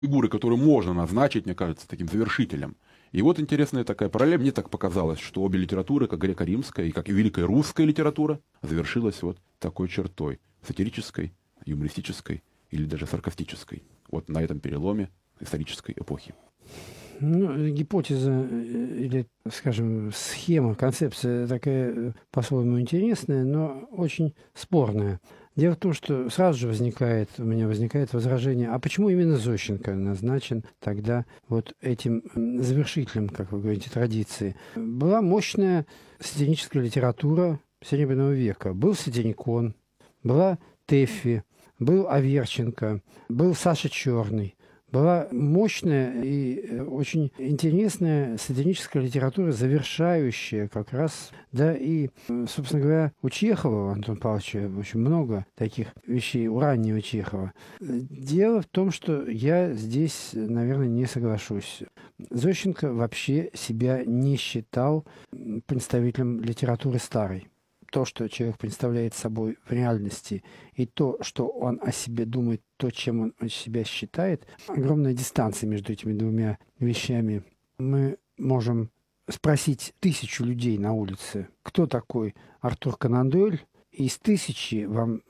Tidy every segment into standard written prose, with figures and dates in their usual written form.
фигуры, которую можно назначить, мне кажется, таким завершителем. И вот интересная такая параллель. Мне так показалось, что обе литературы, как греко-римская и как и великая русская литература, завершилась вот такой чертой. Сатирической, юмористической или даже саркастической. Вот на этом переломе исторической эпохи. Ну, гипотеза или, скажем, схема, концепция такая по-своему интересная, но очень спорная. Дело в том, что сразу же у меня возникает возражение, а почему именно Зощенко назначен тогда вот этим завершителем, как вы говорите, традиции? Была мощная сатирическая литература Серебряного века. Был Сатирикон, была Тэффи, был Аверченко, был Саша Черный. Была мощная и очень интересная сатирическая литература, завершающая как раз, да, и, собственно говоря, у Чехова, Антона Павловича, очень много таких вещей, у раннего Чехова. Дело в том, что я здесь, наверное, не соглашусь. Зощенко вообще себя не считал представителем литературы старой. То, что человек представляет собой в реальности, и то, что он о себе думает, то, чем он себя считает, огромная дистанция между этими двумя вещами. Мы можем спросить 1000 людей на улице, кто такой Артур Конан Дойль, и из 1000 вам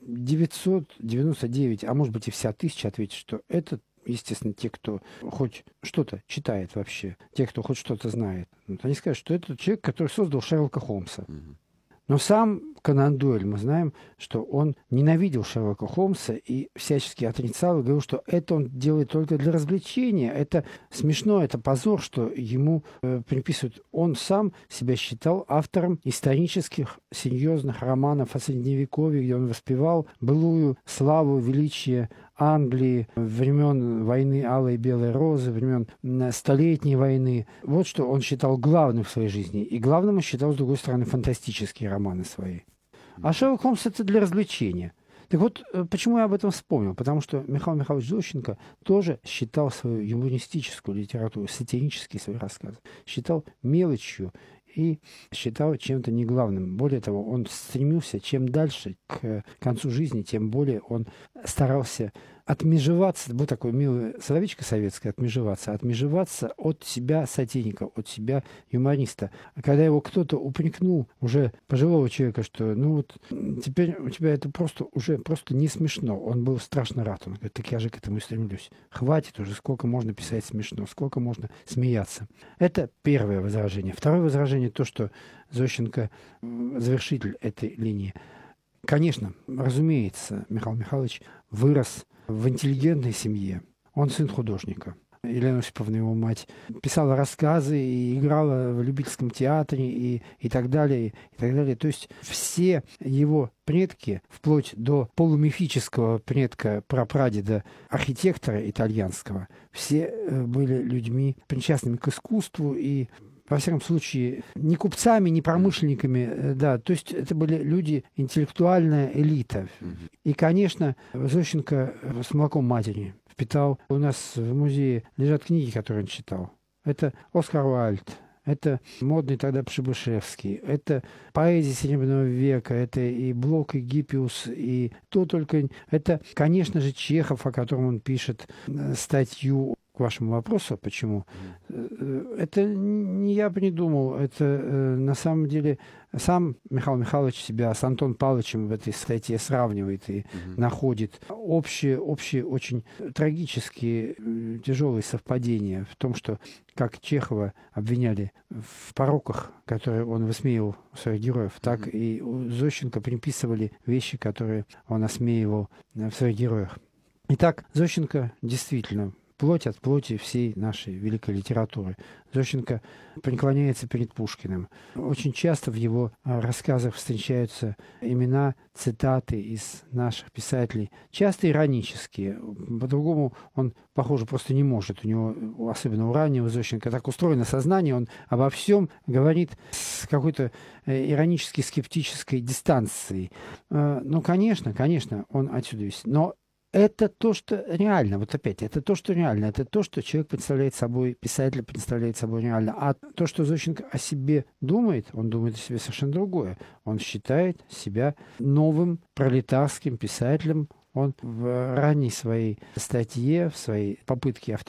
999, а может быть и вся 1000 ответит, что это, естественно, те, кто хоть что-то читает вообще, те, кто хоть что-то знает. Вот они скажут, что это человек, который создал Шерлока Холмса. Но сам Конан Дойль, мы знаем, что он ненавидел Шерлока Холмса и всячески отрицал, и говорил, что это он делает только для развлечения. Это смешно, это позор, что ему приписывают. Он сам себя считал автором исторических, серьезных романов о Средневековье, где он воспевал былую славу, величие Англии, времен войны Алой и Белой Розы, времен Столетней войны. Вот что он считал главным в своей жизни. И главным он считал, с другой стороны, фантастические романы свои. А Шерлок Холмс – это для развлечения. Так вот, почему я об этом вспомнил? Потому что Михаил Михайлович Зощенко тоже считал свою юмористическую литературу, сатирические свои рассказы, считал мелочью и считал чем-то не главным. Более того, он стремился, чем дальше к концу жизни, тем более он старался отмежеваться, было такое милое словечко советское, отмежеваться от себя сатирика, от себя юмориста. А когда его кто-то упрекнул, уже пожилого человека, что ну вот теперь у тебя это уже просто не смешно. Он был страшно рад. Он говорит, так я же к этому и стремлюсь. Хватит уже, сколько можно писать смешно, сколько можно смеяться. Это первое возражение. Второе возражение то, что Зощенко завершитель этой линии. Конечно, разумеется, Михаил Михайлович вырос в интеллигентной семье. Он сын художника. Елена Осиповна, его мать, писала рассказы и играла в любительском театре и так далее, и так далее. То есть все его предки, вплоть до полумифического предка прапрадеда архитектора итальянского, все были людьми, причастными к искусству и во всяком случае, не купцами, не промышленниками, да, то есть это были люди, интеллектуальная элита. И, конечно, Зощенко с молоком матери впитал. У нас в музее лежат книги, которые он читал. Это Оскар Уайльд, это модный тогда Пшебышевский, это поэзия Серебряного века, это и Блок, и Гиппиус, и то только... Это, конечно же, Чехов, о котором он пишет статью. К вашему вопросу, почему? Это не я придумал, это на самом деле сам Михаил Михайлович себя с Антоном Павловичем в этой статье сравнивает и находит общие очень трагические, тяжелые совпадения в том, что как Чехова обвиняли в пороках, которые он высмеивал у своих героев, так и у Зощенко приписывали вещи, которые он осмеивал в своих героях. Итак, Зощенко действительно плоть от плоти всей нашей великой литературы. Зощенко преклоняется перед Пушкиным. Очень часто в его рассказах встречаются имена, цитаты из наших писателей, часто иронические. По-другому он, похоже, просто не может. У него, особенно у раннего Зощенко, так устроено сознание, он обо всем говорит с какой-то иронически скептической дистанцией. Ну, конечно, он отсюда весь. Но это то, что реально, вот опять, это то, что реально, это то, что человек представляет собой, писатель представляет собой реально. А то, что Зощенко о себе думает, он думает о себе совершенно другое. Он считает себя новым пролетарским писателем, Он в ранней своей статье, в своей попытке